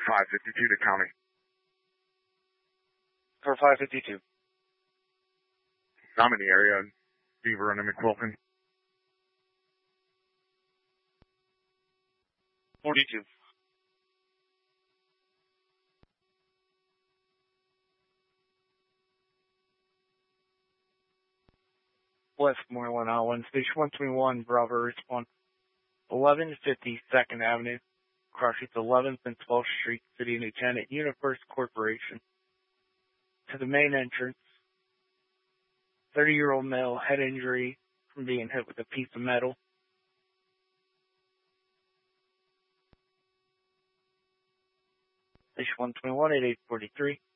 552 to county. For 552. I'm in the area. Beaver and McQuilton. 42. Westmoreland, Island, Station 121, Bravo, respond 1150 2nd Avenue, crosses 11th and 12th Street, City of Lieutenant, Universe Corporation. To the main entrance, 30-year-old male, head injury from being hit with a piece of metal. Station 121 at 843.